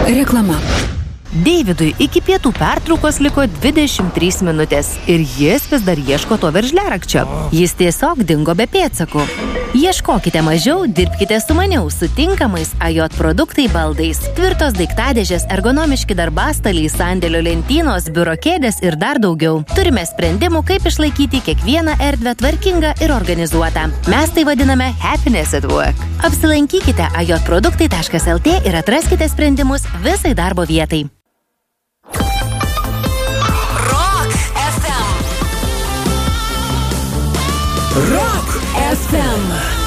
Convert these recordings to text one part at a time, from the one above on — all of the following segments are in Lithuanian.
Reklama. Deividui iki pietų pertraukos liko 23 minutės ir jis vis dar ieško to veržliarakčio. Jis tiesiog dingo be pėdsakų. Ieškokite mažiau, dirbkite sumaniau su tinkamais AJ produktai baldais. Tvirtos daiktadėžės, ergonomiški darbastaliai, sandėlio lentynos, biuro kėdės ir dar daugiau. Turime sprendimų, kaip išlaikyti kiekvieną erdvę tvarkingą ir organizuotą. Mes tai vadiname Happiness at Work. Apsilankykite ajotproduktai.lt ir atraskite sprendimus visai darbo vietai. Rock FM.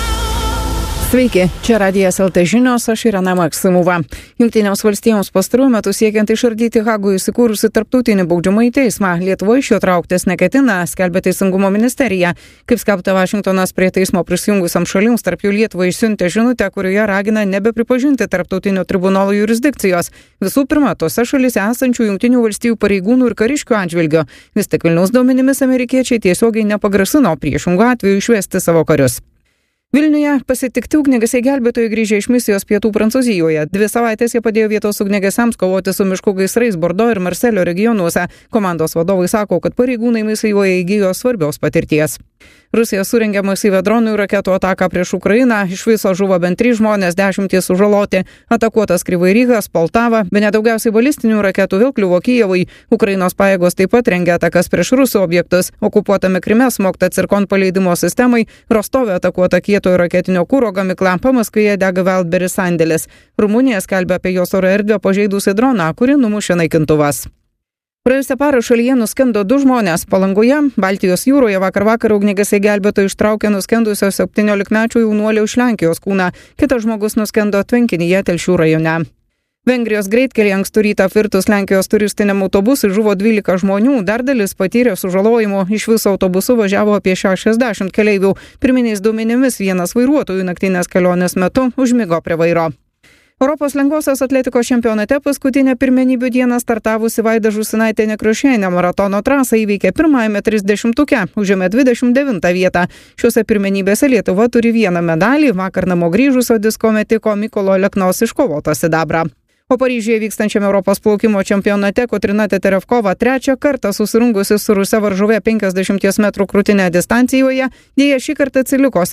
Sveiki, čia Radijas LT žinios, aš Irena Maksimova. Jungtinėms valstijoms pastaruoju metu siekiant išardyti Hagoje įsikūrusi tarptautinį baudžiamąjį teismą. Lietuva iš jo trauktis neketina, skelbia Teisingumo ministerija. Kaip skelbta, Vašingtonas prie teismo prisijungusiam šalims, tarp jų Lietuvai išsiuntė žinutę, kurioje ragina nebepripažinti tarptautinio tribunolo jurisdikcijos. Visų pirma, tose šalyse esančių Jungtinių valstijų pareigūnų ir kariškių atžvilgiu. Vis tik Vilniaus duomenimis amerikiečiai tiesiogiai nepagrasino priešingų atveju išvesti savo karius. Vilniuje pasitikti ugniagesiai gelbėtojai grįžę iš misijos pietų Prancūzijoje. 2 savaitės jie padėjo vietos ugniagesiams kovoti su miškų gaisrais Bordo ir Marselio regionuose. Komandos vadovai sako, kad pareigūnai misijoje įgijo svarbios patirties. Rusija surengė masyvią dronų ir raketų ataką prieš Ukrainą. Iš viso žuvo bent 3 žmonės, 10 sužaloti. Atakuotas Kryvai Rygas, Poltava, bene daugiausiai balistinių raketų vėl kliuvo Kijevui. Ukrainos pajėgos taip pat rengia atakas prieš rusų objektus. Okupuotame Kryme smogta cirkon paleidimo sistemai, Rostove atakuota kietojo raketinio kuro gamykla, Pamaskvyje dega Wildberries sandėlis. Rumunija skelbia apie jos oro erdvę pažeidusi droną, kuri numušė naikintuvas. Praėjusią parą šalyje nuskendo 2 žmonės. Palangoje, Baltijos jūroje vakar ugniagesiai gelbėtojai ištraukė nuskendusio 17-mečio jaunuolio iš Lenkijos kūną. Kitas žmogus nuskendo tvenkinyje Telšių rajone. Vengrijos greitkelyje ankstų rytą apvirtus Lenkijos turistiniam autobusui žuvo 12 žmonių, dar dalis patyrė sužalojimų. Iš viso autobusu važiavo apie 60 keleivių. Pirminiais duomenimis vienas vairuotojų naktinės kelionės metu užmigo prie vairo. Europos lengvosios atletikos čempionate paskutinę pirmenybių dieną startavusi Vaida Žūsinaitė Nekrošienė maratono trasą įveikė pirmajame 30-tuke, užėmė 29 vietą. Šiuose pirmenybėse Lietuva turi 1 medalį, vakar namo grįžusio disko metiko Mykolo Leknos iškovotą sidabrą. O Paryžiuje vykstančiame Europos plaukimo čempionate Kotryna Teterevkova 3 kartą susirungusi su ruse varžove 50 metrų krūtinę distancijoje, dėja šį kartą atsiliko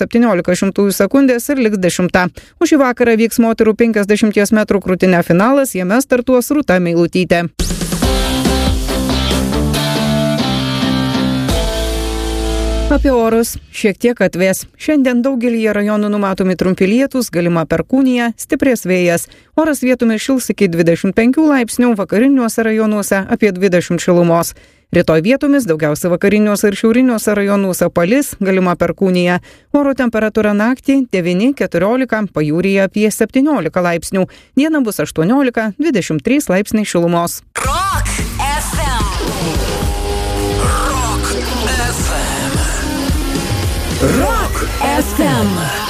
17 sekundės ir liks 10. O šį vakarą vyks moterų 50 metrų krūtinę finalas, jame startuos Rūta Meilutytė. Apie orus šiek tiek atvės. Šiandien daugelyje rajonų numatomi trumpi lietūs, galima perkūnija, stiprės vėjas. Oras vietomis šils iki 25 laipsnių, vakariniuose rajonuose apie 20 šilumos. Rytoj vietomis daugiausia vakariniuose ir šiauriniuose rajonuose palis, galima perkūnija. Oro temperatūra naktį 9-14, pajūryje apie 17 laipsnių. Diena bus 18-23 laipsniai šilumos. Rock FM. Rock FM. Rock FM.